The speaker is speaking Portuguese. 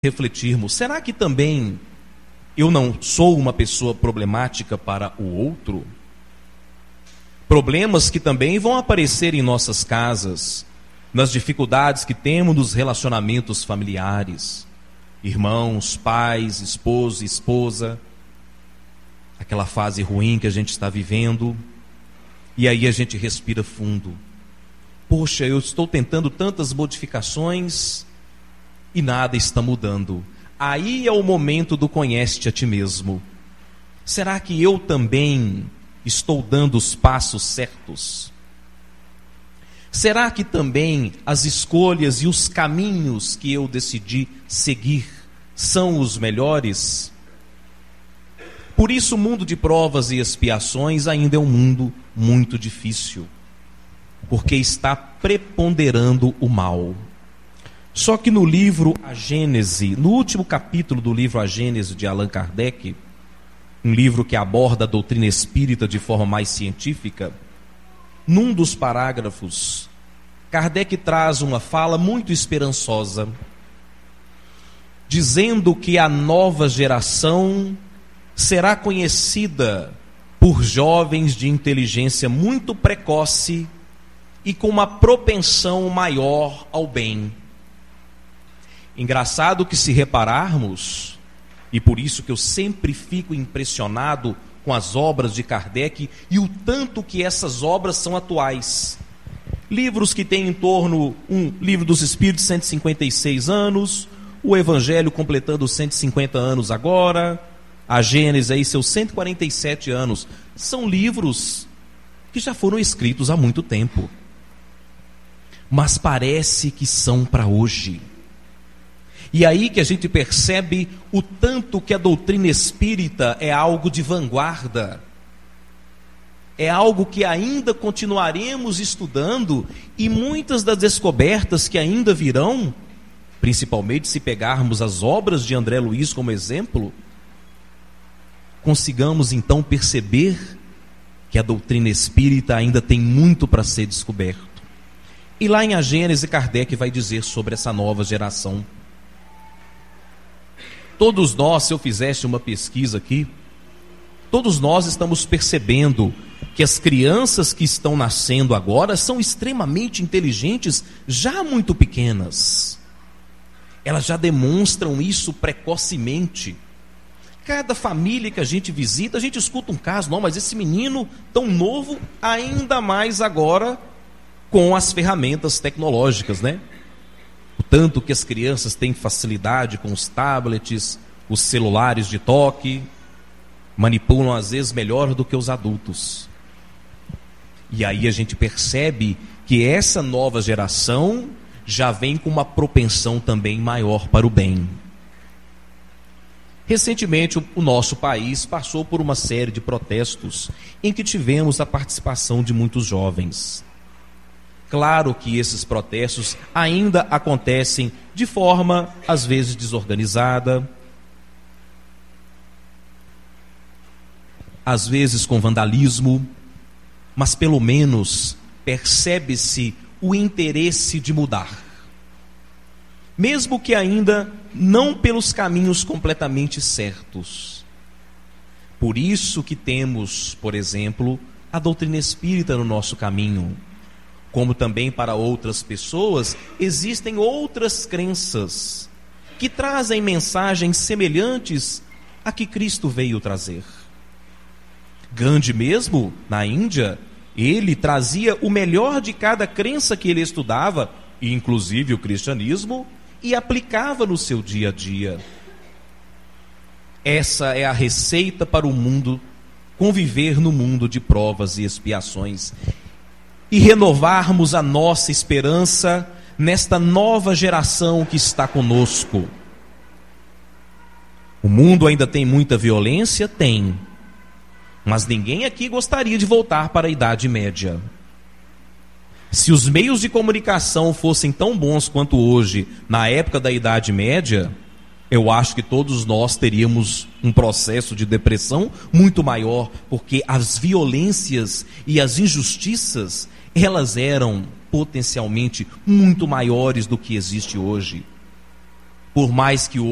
refletirmos: será que também eu não sou uma pessoa problemática para o outro? Problemas que também vão aparecer em nossas casas, nas dificuldades que temos nos relacionamentos familiares, irmãos, pais, esposo, esposa, aquela fase ruim que a gente está vivendo, e aí a gente respira fundo. Poxa, eu estou tentando tantas modificações e nada está mudando. Aí é o momento do conhece-te a ti mesmo. Será que eu também estou dando os passos certos? Será que também as escolhas e os caminhos que eu decidi seguir são os melhores? Por isso o mundo de provas e expiações ainda é um mundo muito difícil, porque está preponderando o mal. Só que no livro A Gênese, no último capítulo do livro A Gênese de Allan Kardec, um livro que aborda a doutrina espírita de forma mais científica, num dos parágrafos, Kardec traz uma fala muito esperançosa, dizendo que a nova geração será conhecida por jovens de inteligência muito precoce e com uma propensão maior ao bem. Engraçado que, se repararmos, e por isso que eu sempre fico impressionado com as obras de Kardec e o tanto que essas obras são atuais. Livros que têm em torno, Livro dos Espíritos, 156 anos, o Evangelho completando 150 anos agora, a Gênesis aí seus 147 anos. São livros que já foram escritos há muito tempo, mas parece que são para hoje. E aí que a gente percebe o tanto que a doutrina espírita é algo de vanguarda, é algo que ainda continuaremos estudando, e muitas das descobertas que ainda virão, principalmente se pegarmos as obras de André Luiz como exemplo, consigamos então perceber que a doutrina espírita ainda tem muito para ser descoberto. E lá em A Gênese, Kardec vai dizer sobre essa nova geração. Todos nós, se eu fizesse uma pesquisa aqui, todos nós estamos percebendo que as crianças que estão nascendo agora são extremamente inteligentes, já muito pequenas. Elas já demonstram isso precocemente. Cada família que a gente visita, a gente escuta um caso: não, mas esse menino tão novo, ainda mais agora com as ferramentas tecnológicas, né? O tanto que as crianças têm facilidade com os tablets, os celulares de toque, manipulam às vezes melhor do que os adultos. E aí a gente percebe que essa nova geração já vem com uma propensão também maior para o bem. Recentemente o nosso país passou por uma série de protestos em que tivemos a participação de muitos jovens. Claro que esses protestos ainda acontecem de forma, às vezes, desorganizada, às vezes com vandalismo, mas pelo menos percebe-se o interesse de mudar, mesmo que ainda não pelos caminhos completamente certos. Por isso que temos, por exemplo, a doutrina espírita no nosso caminho. Como também para outras pessoas, existem outras crenças que trazem mensagens semelhantes a que Cristo veio trazer. Gandhi mesmo, na Índia, ele trazia o melhor de cada crença que ele estudava, inclusive o cristianismo, e aplicava no seu dia a dia. Essa é a receita para o mundo, conviver no mundo de provas e expiações, e renovarmos a nossa esperança nesta nova geração que está conosco. O mundo ainda tem muita violência? Tem. Mas ninguém aqui gostaria de voltar para a Idade Média. Se os meios de comunicação fossem tão bons quanto hoje, na época da Idade Média, eu acho que todos nós teríamos um processo de depressão muito maior, porque as violências e as injustiças, elas eram potencialmente muito maiores do que existe hoje. Por mais que